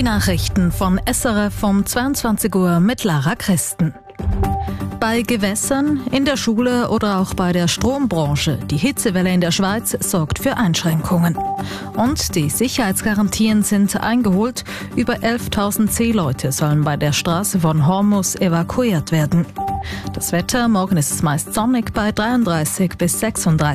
Die Nachrichten von SRF um 22 Uhr mit Lara Christen. Bei Gewässern, in der Schule oder auch bei der Strombranche, die Hitzewelle in der Schweiz sorgt für Einschränkungen. Und die Sicherheitsgarantien sind eingeholt. Über 11.000 Seeleute sollen bei der Straße von Hormuz evakuiert werden. Das Wetter, morgen ist es meist sonnig bei 33 bis 36